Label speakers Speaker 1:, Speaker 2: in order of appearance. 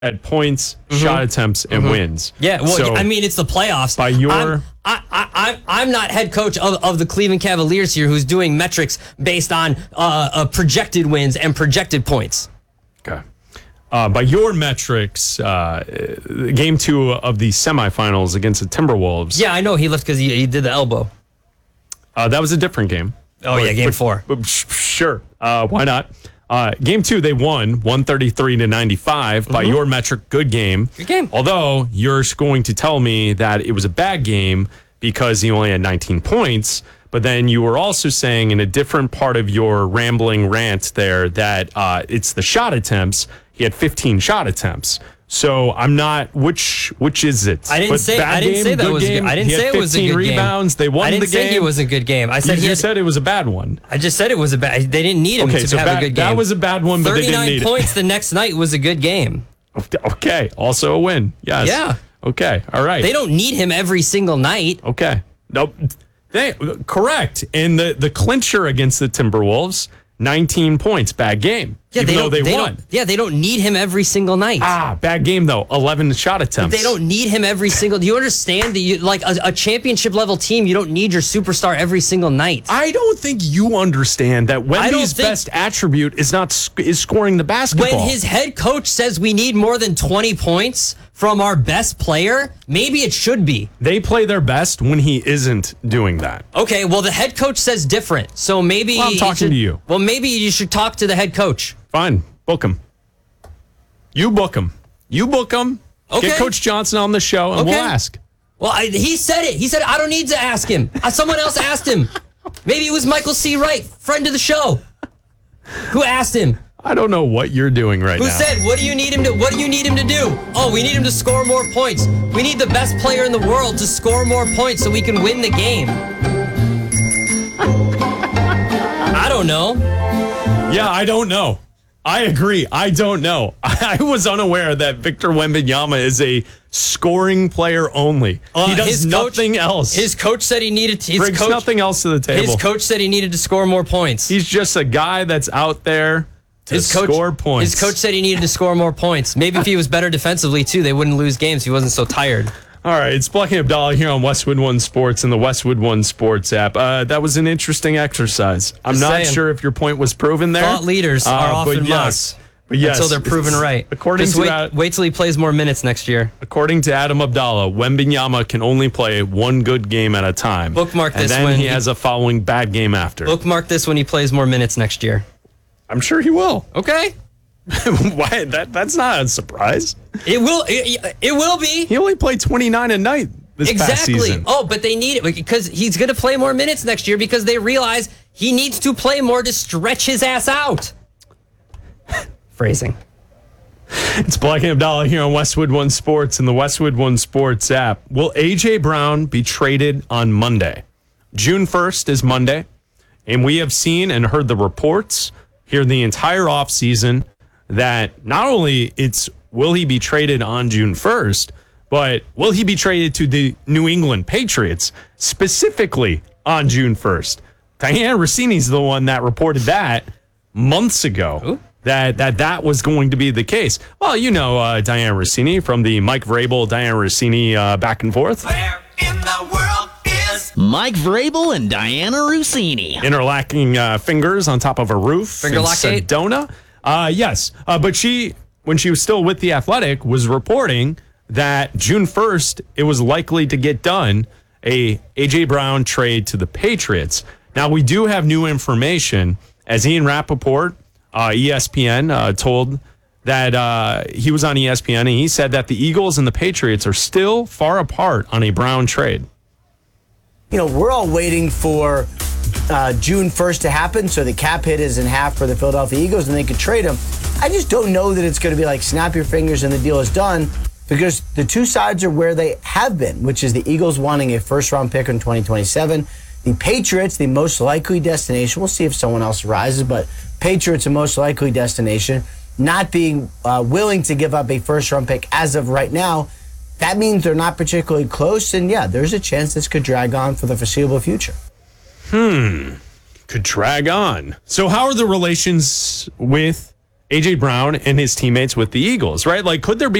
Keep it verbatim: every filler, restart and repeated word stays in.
Speaker 1: at points, mm-hmm. shot attempts, and
Speaker 2: mm-hmm.
Speaker 1: wins.
Speaker 2: Yeah, well,
Speaker 1: so,
Speaker 2: I mean, it's the playoffs.
Speaker 1: By your...
Speaker 2: I'm, I, I, I'm not head coach of, of the Cleveland Cavaliers here who's doing metrics based on uh, uh, projected wins and projected points.
Speaker 1: Okay. Uh, by your metrics, uh, game two of the semifinals against the Timberwolves.
Speaker 2: Yeah, I know he left because he, he did the elbow.
Speaker 1: Uh, that was a different game.
Speaker 2: Oh, but, yeah, game
Speaker 1: but,
Speaker 2: four.
Speaker 1: But, sure. Uh, why not? Uh, game two, they won one thirty-three to ninety-five. Mm-hmm. By your metric, good game.
Speaker 2: Good game.
Speaker 1: Although you're going to tell me that it was a bad game because he only had nineteen points. But then you were also saying in a different part of your rambling rant there that uh, it's the shot attempts. He had fifteen shot attempts. So I'm not. Which which is it?
Speaker 2: I didn't
Speaker 1: but
Speaker 2: say.
Speaker 1: bad
Speaker 2: I didn't
Speaker 1: game,
Speaker 2: say that
Speaker 1: good
Speaker 2: was.
Speaker 1: game.
Speaker 2: A good, I didn't
Speaker 1: he
Speaker 2: say
Speaker 1: had
Speaker 2: it was a good
Speaker 1: rebounds.
Speaker 2: game.
Speaker 1: They won
Speaker 2: I didn't
Speaker 1: the game.
Speaker 2: say it was a good game. I said
Speaker 1: you
Speaker 2: he had,
Speaker 1: said it was a bad one.
Speaker 2: I just said it was a bad. They didn't need him
Speaker 1: okay,
Speaker 2: to
Speaker 1: so
Speaker 2: have
Speaker 1: bad,
Speaker 2: a good game.
Speaker 1: That was a bad one, but they didn't need
Speaker 2: thirty-nine points the next night was a good game.
Speaker 1: Okay, also a win. Yes.
Speaker 2: Yeah.
Speaker 1: Okay. All right.
Speaker 2: They don't need him every single night.
Speaker 1: Okay. Nope. They, correct. And the the clincher against the Timberwolves, nineteen points. Bad game.
Speaker 2: Yeah,
Speaker 1: even
Speaker 2: they
Speaker 1: though they,
Speaker 2: they
Speaker 1: won.
Speaker 2: Don't, yeah, they don't need him every single night.
Speaker 1: Ah, bad game though. eleven shot attempts.
Speaker 2: They don't need him every single. Do you understand that you like a, a championship level team? You don't need your superstar every single night.
Speaker 1: I don't think you understand that Wemby's best attribute is not sc- is scoring the basketball.
Speaker 2: When his head coach says we need more than twenty points from our best player, maybe it should be.
Speaker 1: They play their best when he isn't doing that.
Speaker 2: Okay, well the head coach says different, so maybe
Speaker 1: well, I'm talking
Speaker 2: should,
Speaker 1: to you.
Speaker 2: Well, maybe you should talk to the head coach.
Speaker 1: Fine, book him. You book him. You book him.
Speaker 2: Okay.
Speaker 1: Get Coach Johnson on the show, and
Speaker 2: okay.
Speaker 1: we'll ask.
Speaker 2: Well, I, he said it. He said I don't need to ask him. Uh, someone else asked him. Maybe it was Michael C. Wright, friend of the show, who asked him.
Speaker 1: I don't know what you're doing right
Speaker 2: Who
Speaker 1: now.
Speaker 2: Who said, what do you need him to what do you need him to do? Oh, we need him to score more points. We need the best player in the world to score more points so we can win the game. I don't know.
Speaker 1: Yeah, I don't know. I agree. I don't know. I was unaware that Victor Wembanyama is a scoring player only. Uh, he does
Speaker 2: his
Speaker 1: nothing
Speaker 2: coach,
Speaker 1: else.
Speaker 2: His coach said he needed to. His
Speaker 1: Brings
Speaker 2: coach,
Speaker 1: nothing else to the table.
Speaker 2: His coach said he needed to score more points.
Speaker 1: He's just a guy that's out there to
Speaker 2: his coach,
Speaker 1: score points.
Speaker 2: His coach said he needed to score more points. Maybe if he was better defensively, too, they wouldn't lose games. He wasn't so tired.
Speaker 1: All right, it's Black and Abdallah here on Westwood One Sports and the Westwood One Sports app. Uh, that was an interesting exercise. I'm
Speaker 2: Just
Speaker 1: not
Speaker 2: saying.
Speaker 1: sure if your point was proven there.
Speaker 2: Thought leaders
Speaker 1: uh,
Speaker 2: are often
Speaker 1: but yes,
Speaker 2: mocked
Speaker 1: but yes,
Speaker 2: until they're proven right.
Speaker 1: According
Speaker 2: Just
Speaker 1: to
Speaker 2: wait,
Speaker 1: that,
Speaker 2: wait till he plays more minutes next year.
Speaker 1: According to Adam Abdallah, Wembanyama can only play one good game at a time.
Speaker 2: Bookmark
Speaker 1: and
Speaker 2: this
Speaker 1: then
Speaker 2: when
Speaker 1: he
Speaker 2: he-
Speaker 1: has a following bad game after.
Speaker 2: Bookmark this when he plays more minutes next year.
Speaker 1: I'm sure he will.
Speaker 2: Okay.
Speaker 1: Why? That that's not a surprise.
Speaker 2: It will. It, it will be.
Speaker 1: He only played twenty-nine a night this
Speaker 2: exactly.
Speaker 1: past season.
Speaker 2: Oh, but they need it because he's going to play more minutes next year because they realize he needs to play more to stretch his ass out. Phrasing.
Speaker 1: It's Black and Abdallah here on Westwood One Sports and the Westwood One Sports app. Will A J Brown be traded on Monday? June first is Monday, and we have seen and heard the reports here the entire offseason that not only it's will he be traded on June first, but will he be traded to the New England Patriots specifically on June first? Diana Rossini's the one that reported that months ago.
Speaker 2: Ooh.
Speaker 1: That, that that was going to be the case. Well, you know uh, Diana Rossini from the Mike Vrabel, Diana Rossini uh, back and forth.
Speaker 3: Where in the world is Mike Vrabel and Diana Rossini?
Speaker 1: Interlocking uh, fingers on top of a roof
Speaker 2: Finger
Speaker 1: in
Speaker 2: lockate?
Speaker 1: Sedona. Uh, yes, uh, but she, when she was still with The Athletic, was reporting that June first, it was likely to get done, a A J Brown trade to the Patriots. Now, we do have new information, as Ian Rappaport, Uh, E S P N uh, told that uh, he was on E S P N and he said that the Eagles and the Patriots are still far apart on a Brown trade.
Speaker 4: You know, we're all waiting for uh, June first to happen so the cap hit is in half for the Philadelphia Eagles and they could trade him. I just don't know that it's going to be like snap your fingers and the deal is done because the two sides are where they have been, which is the Eagles wanting a first-round pick in twenty twenty-seven. The Patriots, the most likely destination, we'll see if someone else rises, but Patriots, the most likely destination, not being uh, willing to give up a first-round pick as of right now, that means they're not particularly close, and yeah, there's a chance this could drag on for the foreseeable future.
Speaker 1: Hmm. Could drag on. So how are the relations with A J Brown and his teammates with the Eagles, right? Like, could there be